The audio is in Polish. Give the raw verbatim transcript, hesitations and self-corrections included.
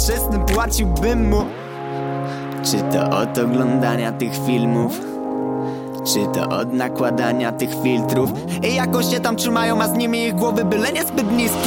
nowoczesnym płaciłbym mu. Czy to od oglądania tych filmów, czy to od nakładania tych filtrów. I jakoś się tam trzymają, a z nimi ich głowy byle nie zbyt nisko.